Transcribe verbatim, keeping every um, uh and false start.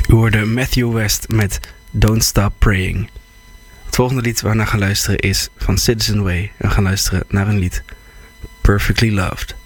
U hoorde Matthew West met Don't Stop Praying. Het volgende lied waar we naar gaan luisteren is van Citizen Way. En we gaan luisteren naar een lied Perfectly Loved.